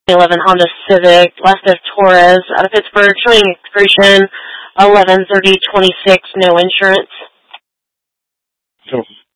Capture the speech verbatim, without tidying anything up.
eleven Honda Civic, last of Torres, out of Pittsburgh, showing expiration eleven thirty twenty-six, no insurance. So